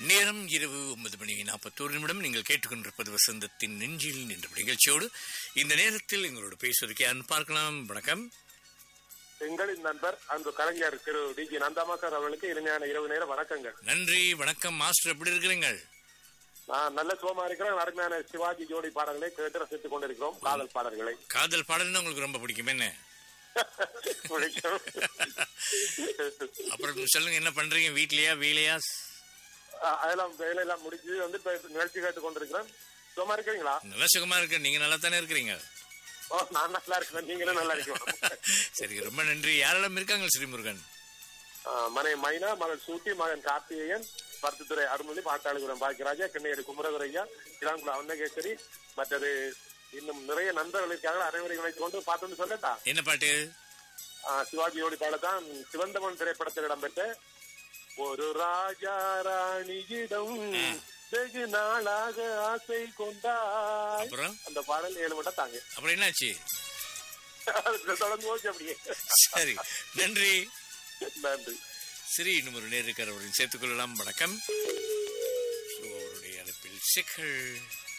நேரம் இரவு 9:41. நீங்கள் கேட்டுக்கொண்டிருப்பது வசந்தத்தின் நெஞ்சில் என்ற நிகழ்ச்சியோடு இந்த நேரத்தில் எங்களோட பேசுவதற்கு யாருன்னு பார்க்கலாம். வணக்கம். எங்களின் நண்பர் அன்பு கலைஞர் திரு டி.ஜி. நந்தாமாக்கர் அவர்களுக்கு இனிமையான இரவு நேர வணக்கங்கள். நன்றி. வணக்கம் மாஸ்டர், எப்படி இருக்கிறீங்க? நான் நல்ல சுகமா இருக்கிறேன். அருமையான சிவாஜி ஜோடி பாடல்களை கேட்டு ரசித்துக் கொண்டிருக்கிறோம். காதல் பாடல்களை. காதல் பாடல்னா உங்களுக்கு ரொம்ப பிடிக்கும் என்ன? அப்புறம் சொல்லுங்க, என்ன பண்றீங்க? வீட்லயா வேலையா? அதெல்லாம் வேலையெல்லாம் முடிஞ்சு வந்து நிகழ்ச்சி கேட்டுக் கொண்டிருக்கிறேன். சுகமா இருக்கிறீங்களா? நல்லா சுகமா இருக்கு. நீங்க நல்லா தானே இருக்கிறீங்க? நான் நல்லா இருக்கிறேன். நீங்களும் நல்லா இருக்கீங்க. சரி, ரொம்ப நன்றி. யாரெல்லாம் இருக்காங்க ஸ்ரீமுருகன்? மனை மைனா, மகன் சூட்டி, மகன் கார்த்திகேயன், பருத்துத்துறை அருள்மொழி, பாட்டாளிபுரம் பாக்கியராஜா, கிண்ணையடி குமரகுரையா, இளங்குளம் அன்னகேசரி, மற்றது இன்னும் நிறைய நண்பர்கள் இருக்காங்க. அனைவரையும் இணைத்துக் கொண்டு பாட்டு சொல்லட்டா? என்ன பாட்டு? சிவாஜியோட பாடத்தான் சிவந்தமன் திரைப்படத்தில் இடம்பெற்ற ஒரு ராஜா ராணியிடம் வெகு நாளாக ஆசை கொண்டாய். அந்த பாடல் 7 மட்டும் தாங்க. அப்புறம் என்னாச்சு? தொடர்ந்து போச்சு அப்படியே. சரி, நன்றி. நன்றி. சரி, இன்னும் ஒரு நேர் இருக்கிற அவரையும் சேர்த்துக் கொள்ளலாம். வணக்கம். அவருடைய அழைப்பில் சிக்கல்.